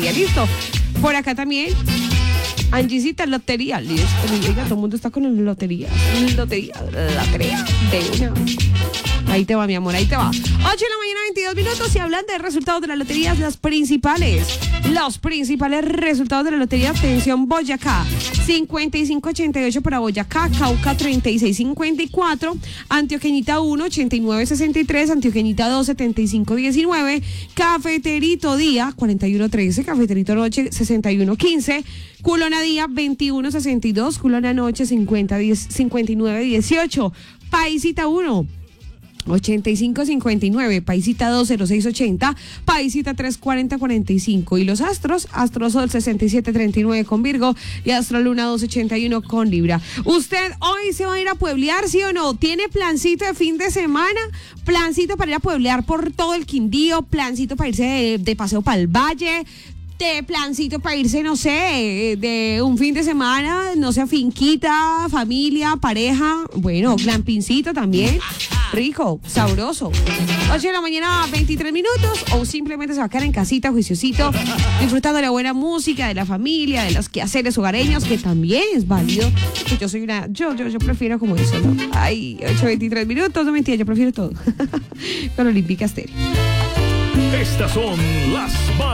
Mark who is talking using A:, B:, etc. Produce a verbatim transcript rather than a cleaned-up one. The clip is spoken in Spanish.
A: lotería. Listo. Por acá también. Angisita, lotería. Listo. Oiga, todo el mundo está con la lotería. Lotería, lotería. De una. Ahí te va, mi amor, ahí te va. ocho de la mañana, veintidós minutos. Y hablan de resultados de las loterías, las principales. Los principales resultados de la lotería. Atención, Boyacá. cincuenta y cinco ochenta y ocho para Boyacá. Cauca, treinta y seis cincuenta y cuatro. Antioqueñita uno, ochenta y nueve sesenta y tres. Antioqueñita dos, setenta y cinco diecinueve. Cafeterito Día, cuarenta y uno trece. Cafeterito Noche, sesenta y uno quince. Culona Día, veintiuno sesenta y dos. Culona Noche, cincuenta y nueve dieciocho. Paisita uno. ochenta y cinco cincuenta y nueve, Paisita dos, cero seis ochenta, Paisita tres, cuarenta cuarenta y cinco. Y los astros, Astrosol sesenta y siete treinta y nueve con Virgo y Astroluna dos ochenta y uno con Libra. ¿Usted hoy se va a ir a pueblear, sí o no? ¿Tiene plancito de fin de semana? ¿Plancito para ir a pueblear por todo el Quindío? ¿Plancito para irse de, de paseo para el valle? De plancito para irse, no sé, de un fin de semana, no sé, finquita, familia, pareja, bueno, glampincito también, rico, sabroso. ocho de la mañana, veintitrés minutos, o simplemente se va a quedar en casita, juiciosito, disfrutando de la buena música, de la familia, de los quehaceres hogareños, que también es válido. Yo soy una, yo, yo, yo prefiero como eso, ¿no? Ay, ocho, veintitrés minutos, no mentira, yo prefiero todo. Con Olímpica Estéreo.
B: Estas son las